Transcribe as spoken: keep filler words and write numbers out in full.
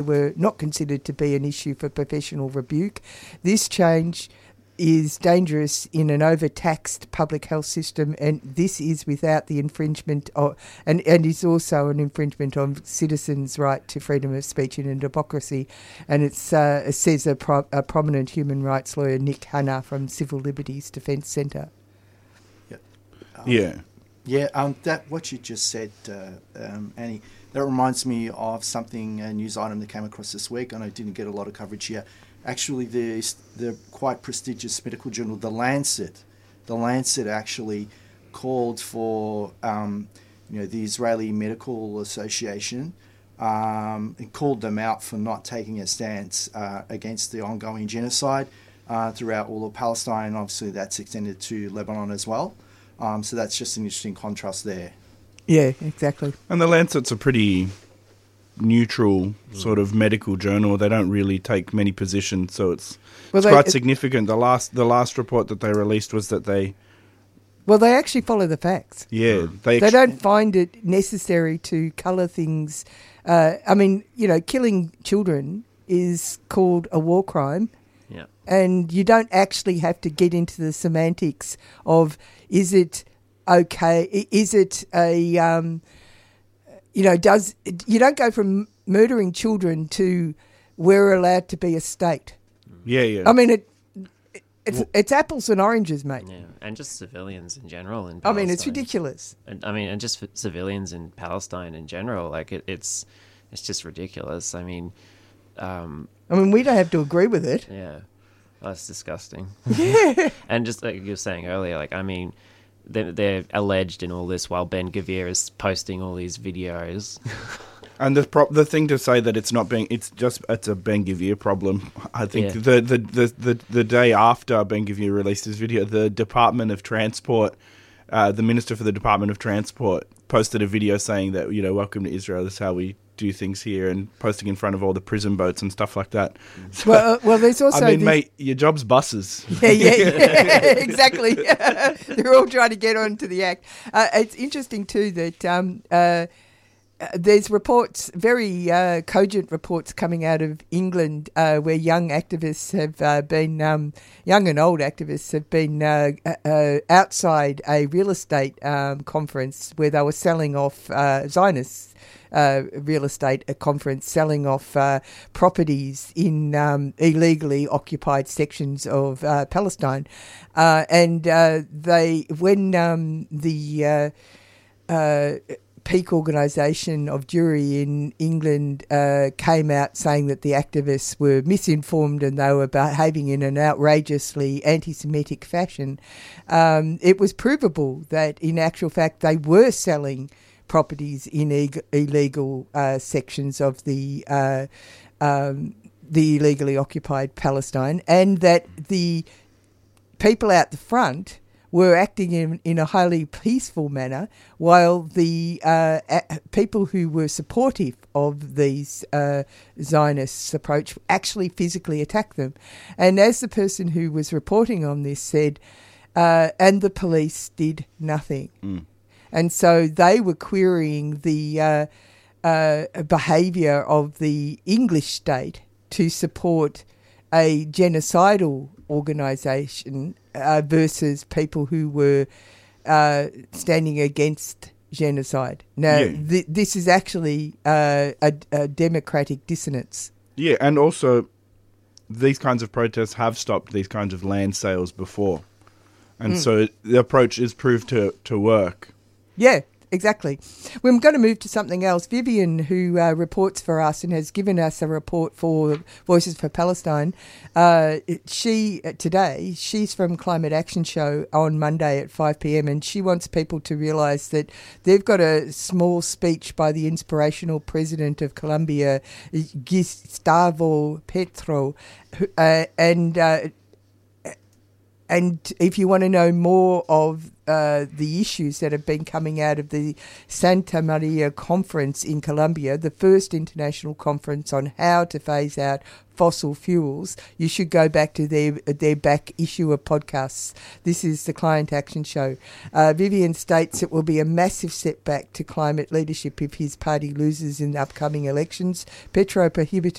were not considered to be an issue for professional rebuke. This change is dangerous in an overtaxed public health system, and this is without the infringement of, and, and is also an infringement on citizens' right to freedom of speech in a democracy. And it's uh, it says a, pro- a prominent human rights lawyer, Nick Hanna from Civil Liberties Defence Centre. Yeah, um, yeah, yeah. Um, that what you just said, uh, um, Annie. That reminds me of something, a news item that came across this week, and I didn't get a lot of coverage here. Actually, the the quite prestigious medical journal, The Lancet, The Lancet actually called for um, you know the Israeli Medical Association um, and called them out for not taking a stance uh, against the ongoing genocide uh, throughout all of Palestine. And obviously, that's extended to Lebanon as well. Um, so that's just an interesting contrast there. Yeah, exactly. And The Lancet's a pretty neutral sort of medical journal. They don't really take many positions, so it's, well, it's they, quite significant. The last the last report that they released was that they... Well, they actually follow the facts. Yeah. They, they ex- don't find it necessary to colour things. Uh, I mean, you know, killing children is called a war crime. Yeah. And you don't actually have to get into the semantics of is it okay, is it a... Um, You know, does you don't go from murdering children to we're allowed to be a state. Yeah, yeah. I mean, it, it it's well, it's apples and oranges, mate. Yeah, and just civilians in general. In I mean, it's ridiculous. And, I mean, and just for civilians in Palestine in general, like it, it's it's just ridiculous. I mean, um, I mean, we don't have to agree with it. Yeah, that's disgusting. Yeah, and just like you were saying earlier, like I mean. They're, they're alleged in all this while Ben Gvir is posting all these videos. And the pro- the thing to say that it's not being, it's just, it's a Ben Gvir problem. I think Yeah. the, the, the, the, the day after Ben Gvir released his video, the Department of Transport, uh, the Minister for the Department of Transport posted a video saying that, you know, welcome to Israel, this is how we do things here, and posting in front of all the prison boats and stuff like that. So, well, uh, well, there's also. I mean, this... mate, your job's buses. Yeah, yeah, yeah, exactly. They're all trying to get onto the act. Uh, it's interesting too that um, uh, there's reports, very uh, cogent reports coming out of England, uh, where young activists have uh, been, um, young and old activists have been uh, uh, outside a real estate um, conference where they were selling off uh, Zionists. Uh, real estate a conference selling off uh, properties in um, illegally occupied sections of uh, Palestine, uh, and uh, they when um, the uh, uh, peak organisation of Jury in England uh, came out saying that the activists were misinformed and they were behaving in an outrageously anti-Semitic fashion, um, it was provable that in actual fact they were selling properties in eg- illegal uh, sections of the uh, um, the illegally occupied Palestine, and that the people out the front were acting in, in a highly peaceful manner, while the uh, a- people who were supportive of these uh, Zionists' approach actually physically attacked them. And as the person who was reporting on this said, uh, and the police did nothing. Mm. And so they were querying the uh, uh, behaviour of the English state to support a genocidal organisation uh, versus people who were uh, standing against genocide. Now, Yeah. th- this is actually uh, a, a democratic dissonance. Yeah, and also these kinds of protests have stopped these kinds of land sales before. And mm. so the approach is proved to, to work. Yeah, exactly. We're going to move to something else. Vivian, who uh, reports for us and has given us a report for Voices for Palestine, uh, she uh, today, she's from Climate Action Show on Monday at five p.m, and she wants people to realise that they've got a small speech by the inspirational president of Colombia, Gustavo Petro, uh, and... Uh, and if you want to know more of uh, the issues that have been coming out of the Santa Maria Conference in Colombia, the first international conference on how to phase out fossil fuels, you should go back to their their back issue of podcasts. This is the Climate Action Show. Uh, Vivian states it will be a massive setback to climate leadership if his party loses in the upcoming elections. Petro prohibited